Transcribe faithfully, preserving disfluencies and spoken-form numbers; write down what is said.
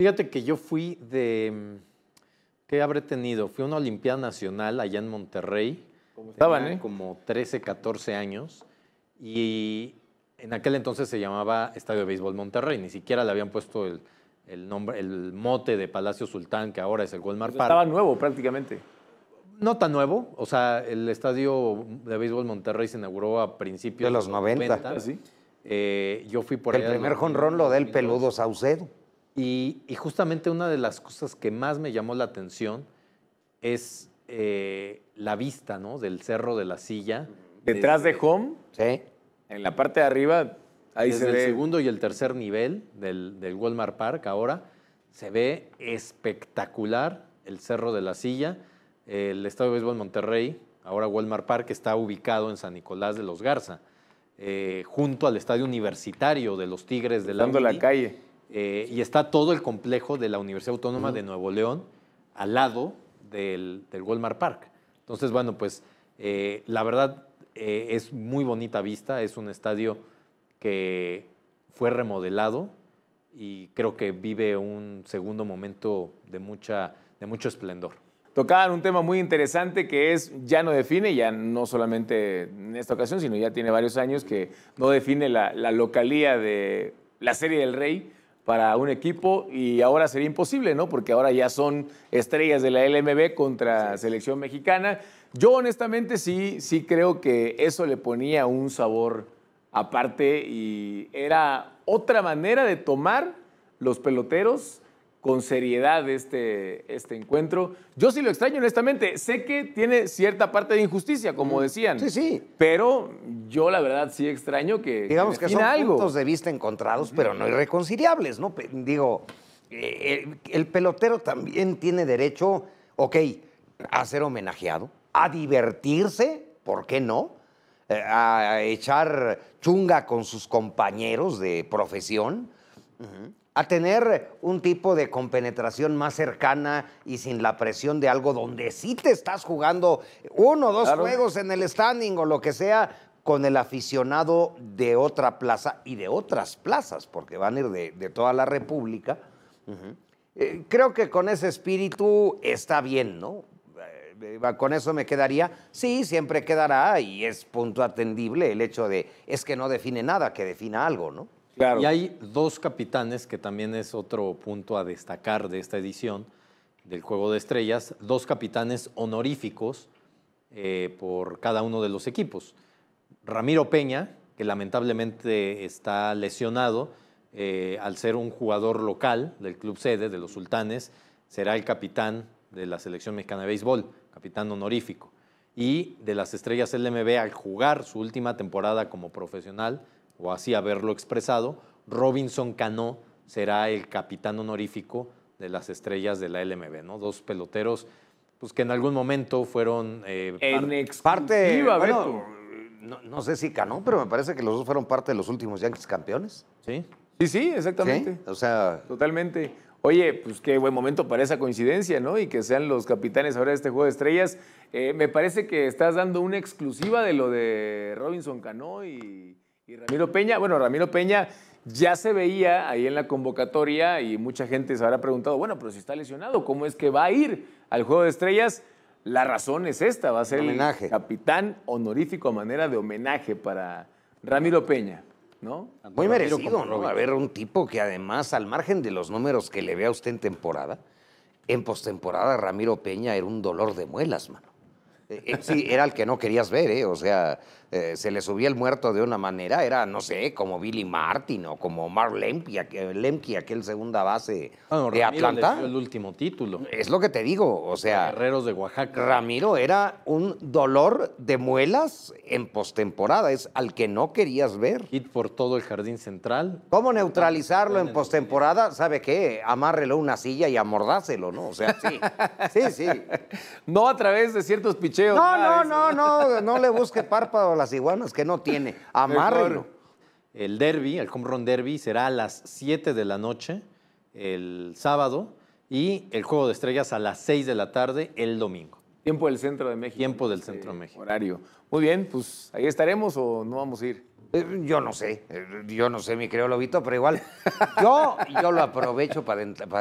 Fíjate que yo fui de... ¿Qué habré tenido? Fui a una Olimpiada Nacional allá en Monterrey. ¿Cómo estaban, Tenía eh? como trece, catorce años. Y en aquel entonces se llamaba Estadio de Béisbol Monterrey. Ni siquiera le habían puesto el, el nombre, el mote de Palacio Sultán, que ahora es el Walmart Pues Park. estaba nuevo prácticamente. No tan nuevo. O sea, el Estadio de Béisbol Monterrey se inauguró a principios de los noventa. noventa. ¿Sí? Eh, yo fui por El allá en primer dos mil uno, jonrón lo del dos mil dos. peludo Saucedo. Y, y justamente una de las cosas que más me llamó la atención es eh, la vista, ¿no? Del Cerro de la Silla. Detrás Desde- de home, Sí. en la parte de arriba, ahí Desde se el ve. segundo y el tercer nivel del, del Walmart Park ahora se ve espectacular el Cerro de la Silla. El Estadio de Béisbol Monterrey, ahora Walmart Park, está ubicado en San Nicolás de los Garza, eh, junto al Estadio Universitario de los Tigres de la Dando U la N I. calle. Eh, y está todo el complejo de la Universidad Autónoma de Nuevo León al lado del, del Walmart Park. Entonces, bueno, pues eh, la verdad eh, es muy bonita vista, es un estadio que fue remodelado y creo que vive un segundo momento de, mucha, de mucho esplendor. Tocaban un tema muy interesante que es, ya no define, ya no solamente en esta ocasión, sino ya tiene varios años que no define la, la localía de la Serie del Rey para un equipo y ahora sería imposible, ¿no? Porque ahora ya son estrellas de la L M B contra selección mexicana. Yo honestamente sí, sí creo que eso le ponía un sabor aparte y era otra manera de tomar los peloteros con seriedad este, este encuentro. Yo sí lo extraño, honestamente. Sé que tiene cierta parte de injusticia, como decían. Sí, sí. Pero yo, la verdad, sí extraño que, Digamos que son defina algo. puntos de vista encontrados, pero no irreconciliables, ¿no? Pe- Digo, eh, el, el pelotero también tiene derecho, ok, a ser homenajeado, a divertirse, ¿por qué no? Eh, a echar chunga con sus compañeros de profesión, ujú, a tener un tipo de compenetración más cercana y sin la presión de algo donde sí te estás jugando uno o dos Claro. juegos en el standing o lo que sea con el aficionado de otra plaza y de otras plazas, porque van a ir de, de toda la República. Ujú. Eh, creo que con ese espíritu está bien, ¿no? Eh, eh, con eso me quedaría. Sí, siempre quedará y es punto atendible el hecho de, es que no define nada, que defina algo, ¿no? Claro. Y hay dos capitanes, que también es otro punto a destacar de esta edición del Juego de Estrellas, dos capitanes honoríficos eh, por cada uno de los equipos. Ramiro Peña, que lamentablemente está lesionado, eh, al ser un jugador local del club sede de los Sultanes, será el capitán de la Selección Mexicana de Béisbol, capitán honorífico. Y de las Estrellas L M B, al jugar su última temporada como profesional, o así haberlo expresado, Robinson Cano será el capitán honorífico de las Estrellas de la L M B, ¿no? Dos peloteros pues, que en algún momento fueron eh, En par- exclusiva, Parte, Beto. bueno, no, no sé si Cano, pero me parece que los dos fueron parte de los últimos Yankees campeones. ¿sí? Sí, sí, exactamente. ¿Sí? O sea, Totalmente. Oye, pues qué buen momento para esa coincidencia, ¿no? Y que sean los capitanes ahora de este Juego de Estrellas. Eh, me parece que estás dando una exclusiva de lo de Robinson Cano y, y Ramiro Peña. Bueno, Ramiro Peña ya se veía ahí en la convocatoria y mucha gente se habrá preguntado, bueno, pero si está lesionado, ¿cómo es que va a ir al Juego de Estrellas? La razón es esta, va a ser Homenaje. el capitán honorífico a manera de homenaje para Ramiro Peña, ¿no? muy Ramiro merecido, como ¿no? Robinson. A ver, un tipo que además, al margen de los números que le vea usted en temporada, en postemporada Ramiro Peña era un dolor de muelas, mano. Eh, eh, sí, era el que no querías ver, ¿eh? O sea, eh, se le subía el muerto de una manera, era, no sé, como Billy Martin o como Mark Lemke, aquel, Lemke, aquel segunda base Bueno, de Ramiro les Atlanta. dio el último título. Es lo que te digo, o sea, Guerreros de Oaxaca. Ramiro era un dolor de muelas en postemporada, es al que no querías ver. Hit por todo el jardín central. ¿Cómo neutralizarlo en postemporada? ¿Sabe qué? Amárrelo a una silla y amordácelo, ¿no? O sea, sí, sí, sí. No a través de ciertos picheos. No, nada no, de eso. no, no, no le busque párpado a las iguanas que no tiene. Amárrelo. El derby, el home run derby, será a las siete de la noche el sábado y el Juego de Estrellas a las seis de la tarde el domingo. Tiempo del centro de México. Tiempo del Este centro de México. Horario. Muy bien, pues ahí estaremos o no vamos a ir. Eh, Yo no sé, eh, yo no sé, mi querido Lobito, pero igual yo, yo lo aprovecho para,